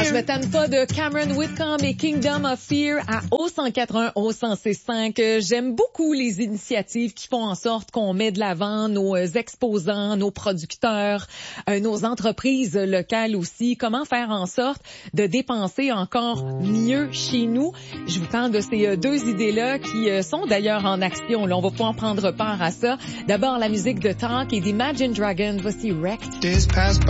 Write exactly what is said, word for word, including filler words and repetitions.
Ah, je me tanne pas de Cameron Whitcomb et Kingdom of Fear à O cent quatre-un, O cent six cinq. J'aime beaucoup les initiatives qui font en sorte qu'on met de l'avant nos exposants, nos producteurs, euh, nos entreprises locales aussi. Comment faire en sorte de dépenser encore mieux chez nous? Je vous parle de ces deux idées-là qui sont d'ailleurs en action. Là, on va pouvoir prendre part à ça. D'abord, la musique de Talk et d'Imagine Dragons. Voici Wrecked.